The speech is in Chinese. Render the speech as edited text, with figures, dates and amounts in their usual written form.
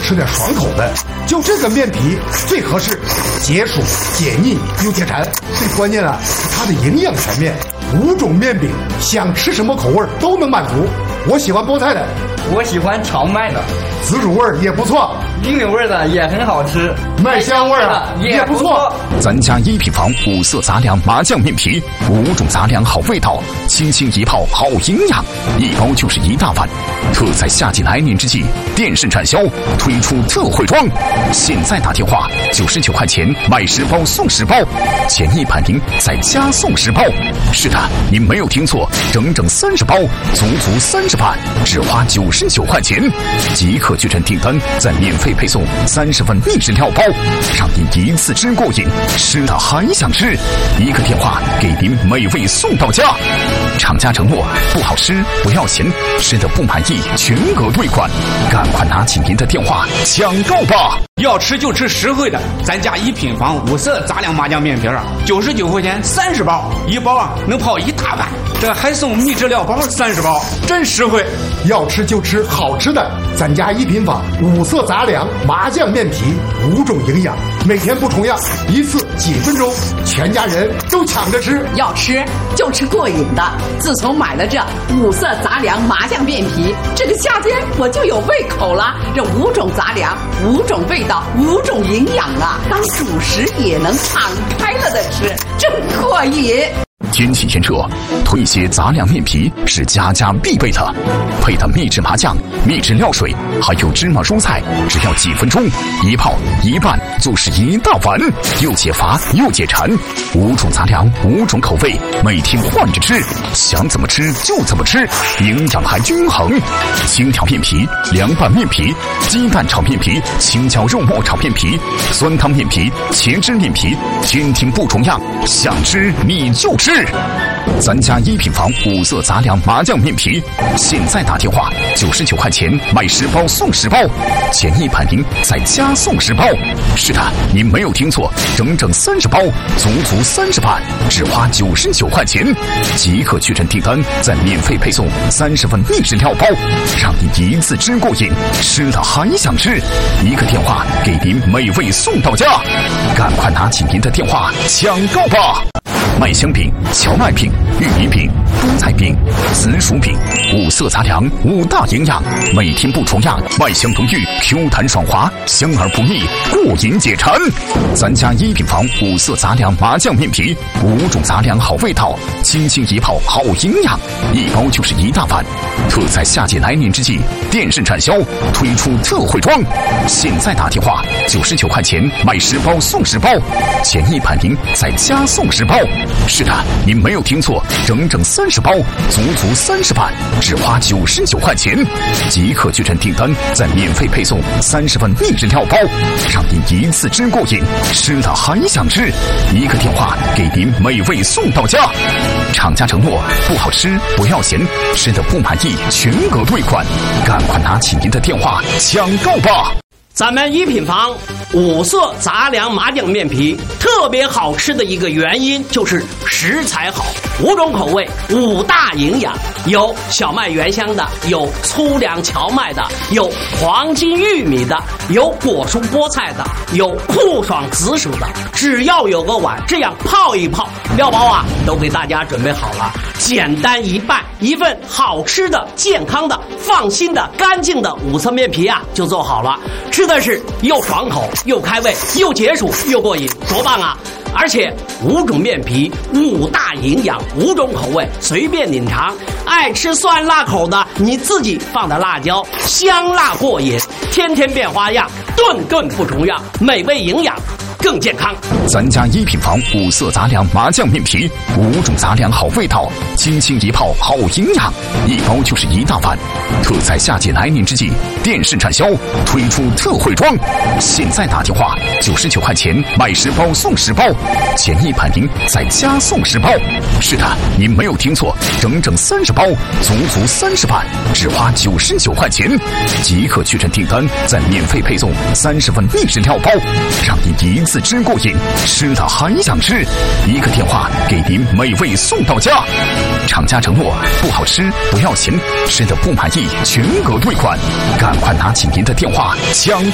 吃点爽口的，就这个面皮最合适，解暑解腻又解馋。最关键啊，它的营养全面，5种面饼，想吃什么口味都能满足。我喜欢菠菜的， 我喜欢荞麦的， 紫薯味也不错， 玉米味的也很好吃， 麦香味的也不错。 咱家一品房5色杂粮麻酱面皮，5种杂粮好味道，轻轻一泡好营养，一包就是1大碗。特在夏季来临之际，电视产销，推出特惠装，现在打电话99块钱买10包送10包，前1盘您再加送10包。是的，您没有听错，整整30包，足30盘，只花99块钱。即刻确认订单，再免费配送30份秘制料包，让您一次吃过瘾，吃的还想吃。一个电话给您美味送到家。厂家承诺不好吃不要钱，吃的不满意全额退款，赶快拿起您的电话抢购吧！ 要吃就吃实惠的，咱家一品房5色杂粮麻酱面皮99块钱30包，一包啊能泡1大碗，这还送秘制料包30包，真实惠。 要吃就吃好吃的，咱家一品坊5色杂粮麻酱面皮，5种营养，每天不重样，一次几分钟，全家人都抢着吃。 要吃就吃过瘾的。自从买了这5色杂粮麻酱面皮，这个夏天我就有胃口了。这5种杂粮，5种味道，5种营养啊，当主食也能敞开了的吃，真过瘾。 天气炎热，推些杂粮面皮是家家必备的，配的秘制麻酱、秘制料水，还有芝麻蔬菜，只要几分钟，一泡一拌就是1大碗，又解乏又解馋。5种杂粮，5种口味，每天换着吃，想怎么吃就怎么吃，营养还均衡。青条面皮、凉拌面皮、鸡蛋炒面皮、青椒肉末炒面皮、酸汤面皮、茄汁面皮，天天不重样，想吃你就吃。咱家一品房5色杂粮麻酱面皮，现在打电话99块钱买10包送10包，前1盘您再加送10包。是的，您没有听错，整整30包，足30盘，只花99块钱。即刻确认订单，再免费配送30份秘制料包，让您一次吃过瘾，吃的还想吃。一个电话给您美味送到家，赶快拿起您的电话抢购吧！麦香饼、荞麦饼、玉米饼、菠菜饼、紫薯饼，5色杂粮，5大营养，每天不重样，麦香浓郁 ，Q 弹爽滑，香而不腻，过瘾解馋。咱家一品房5色杂粮麻酱面皮，5种杂粮好味道，轻轻一泡好营养，一包就是1大碗。特在夏季来临之际，电视产销，推出特惠装，现在打电话99块钱买10包送10包，前1盘您再加送10包。是的，您没有听错，整整30包，足30盘，只花99块钱。即刻确认订单，再免费配送30份秘制料包，让您一次吃过瘾，吃的还想吃。一个电话给您美味送到家。厂家承诺不好吃不要钱，吃的不满意全额退款，赶快拿起您的电话抢购吧！ 咱们一品房5色杂粮麻酱面皮特别好吃的一个原因就是食材好，5种口味，5大营养，有小麦原香的，有粗粮荞麦的，有黄金玉米的，有果蔬菠菜的，有酷爽紫薯的。只要有个碗，这样泡一泡，料包啊都给大家准备好了，简单一拌，一份好吃的、健康的、放心的、干净的5色面皮啊就做好了。吃的是又爽口又开胃又解暑又过瘾，多棒啊！而且5种面皮，5大营养，5种口味，随便品尝。爱吃酸辣口的，你自己放的辣椒，香辣过瘾，天天变花样，顿顿不重样，美味营养更健康。 咱家一品房5色杂粮麻酱面皮，5种杂粮好味道，轻轻一泡好营养，一包就是1大碗。特在夏季来临之际，电视产销，推出特惠装，现在打电话99块钱买10包送10包，前1盘您再加送10包。是的，您没有听错，整整30包，足30盘，只花99块钱。即刻确认订单，再免费配送30份秘制料包，让您一次吃过瘾，吃的还想吃。一个电话给您美味送到家。厂家承诺不好吃不要钱，吃的不满意全额退款，赶快拿起您的电话抢